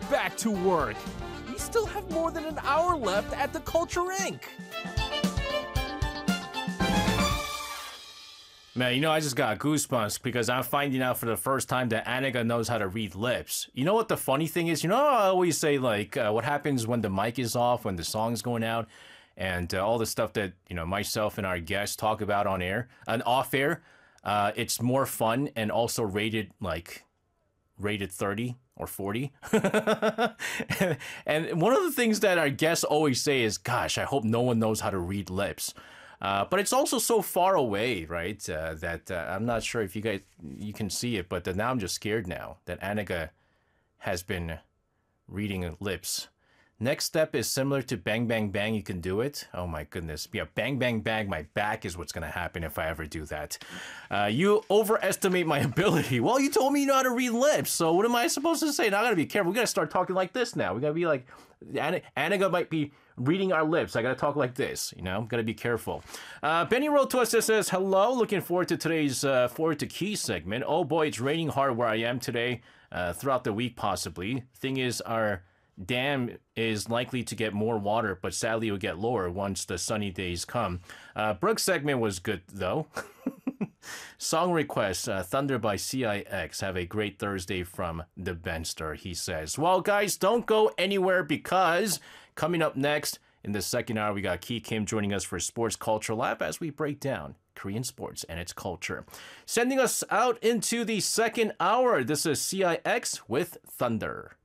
back to work. We still have more than an hour left at the Culture Inc. Man, you know, I just got goosebumps because I'm finding out for the first time that Annika knows how to read lips. You know what the funny thing is? You know, I always say, like, what happens when the mic is off, when the song's going out, and all the stuff that, you know, myself and our guests talk about on air and off air, it's more fun and also rated 30 or 40. and one of the things that our guests always say is, gosh, I hope no one knows how to read lips. But it's also so far away, right, that I'm not sure if you can see it, but now I'm just scared now that Annika has been reading lips. Next step is similar to Bang Bang Bang, you can do it. Oh my goodness. Yeah, Bang Bang Bang, my back is what's going to happen if I ever do that. You overestimate my ability. Well, you told me you know how to read lips, so what am I supposed to say? Now I got to be careful. We got to start talking like this now. We got to be like, Annika might be reading our lips. I got to talk like this, you know? Got to be careful. Benny wrote to us that says, hello, looking forward to today's Forward to Key segment. Oh boy, it's raining hard where I am today, throughout the week possibly. Thing is, our dam is likely to get more water, but sadly it will get lower once the sunny days come. Brooks' segment was good, though. Song request, Thunder by CIX. Have a great Thursday from the Benster, he says. Well, guys, don't go anywhere because coming up next in the second hour, we got Ki Kim joining us for Sports Culture Lab as we break down Korean sports and its culture. Sending us out into the second hour, this is CIX with Thunder.